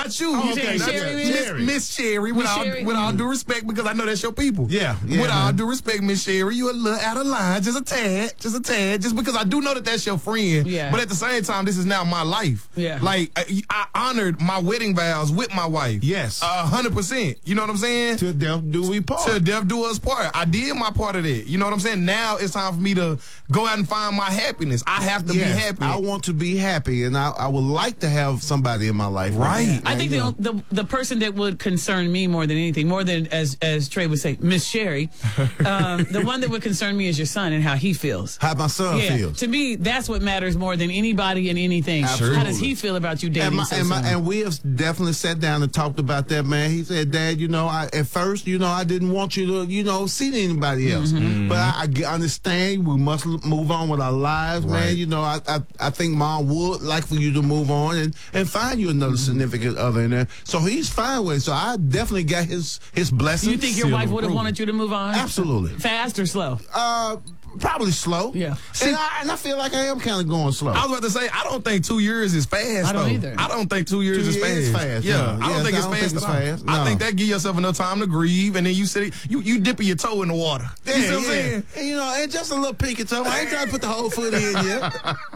about you. Oh, You okay, saying Sherry? Cherry? Miss Cherry, with all due respect, because I know that's your people. Yeah, with all due respect, Miss Cherry, you a little out of line, just a tad, just because I do know that that's your friend. Yeah. But at the same time, this is now my life. Yeah. Like, I honored my wedding vows with my wife. Yes. 100%. You know what I'm saying? To death do we part. To death do us part. I did my part of that. You know what I'm saying? Now it's time for me to go out and find my happiness. I have to be happy. I want to be happy, and I would like to have somebody in my life. Right. I think the person that would concern me more than anything, more than as Trey would say, Miss Sherry, the one that would concern me is your son and how he feels. How my son feels. To me, that's what matters more than anybody and anything. Absolutely. How does he feel about you dating and we have definitely sat down and talked about that, man. He said, Dad, at first, I didn't want you to, see anybody else. Mm-hmm. But I understand we must move on with our lives, right. man. I think Mom would like for you to move on and find you another significant other in there. So he's fine with it. So I definitely got his blessing. You think your wife would have wanted you to move on? Absolutely. Fast or slow? Probably slow. Yeah. And I feel like I am kind of going slow. I was about to say, I don't think 2 years is fast. I don't either. I don't think 2 years is fast. Yeah, I don't think it's fast. No. I think that give yourself enough time to grieve, and then you dipping your toe in the water. Yeah, you see what I'm saying? And, and just a little pinky toe. I ain't trying to put the whole foot in yet.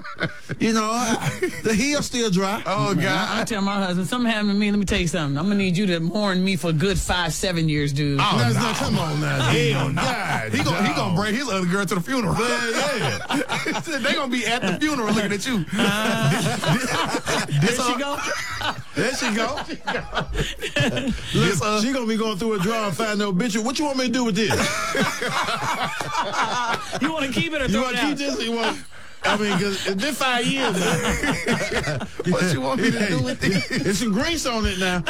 The heel's still dry. Oh, God. I tell my husband, something happened to me. Let me tell you something. I'm going to need you to mourn me for a good 5-7 years, dude. Oh, no, come on now. Hell no. He gonna bring his other girl to the funeral. They gonna be at the funeral looking at you. There she go. There she go. Look, she gonna be going through a drawer and find the obituary. What you want me to do with this? You want to keep it or throw it out? Keep this? Because it's been 5 years now. What you want me to do with this? There's some grease on it now.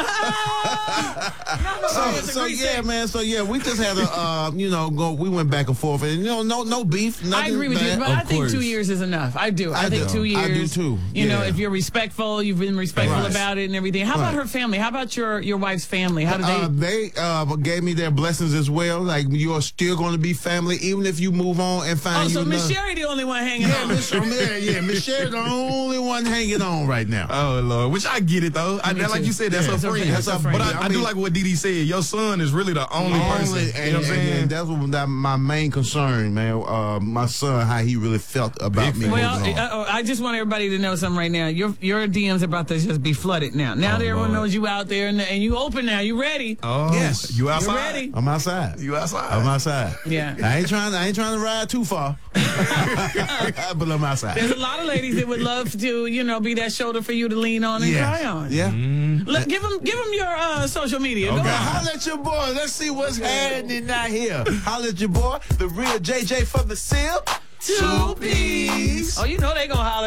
Man. So we just had we went back and forth, and no beef. I agree with you, but I think 2 years is enough. I do. I think 2 years. I do too. If you're respectful, you've been respectful about it and everything. How about her family? How about your wife's family? How do they? They gave me their blessings as well. Like, you are still going to be family, even if you move on and find you. So Miss Sherry the only one hanging on. Miss Sherry the only one hanging on right now. Oh, Lord. Which I get it, though. Like you said, that's her friend. That's her friend. But I do like what Didi said. Your son is really the only person. You know what I'm saying? And that's my main concern, man. My son, how he really felt about me. Well, I just want everybody to know something right now. Your DMs are about to just be flooded now. Now that everyone knows you out there and you open now. You ready? Oh, yes. You outside? You ready? I'm outside. You outside? I'm outside. Yeah. I ain't trying to ride too far. But I'm outside. There's a lot of ladies that would love to, be that shoulder for you to lean on and cry on. Yeah. Look, give them your social media. Okay. Go on. Holla at your boy. Let's see what's happening out here. Holla at your boy, the real JJ from the Seal. 2 P's. Oh, they gonna holler.